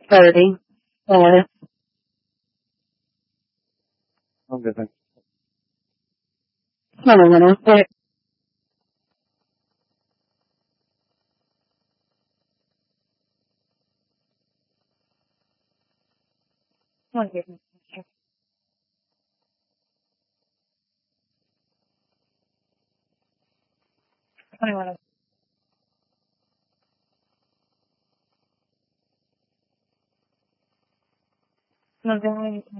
30. Or, Okay, thanks. no, no, no, no. Okay. 21. No,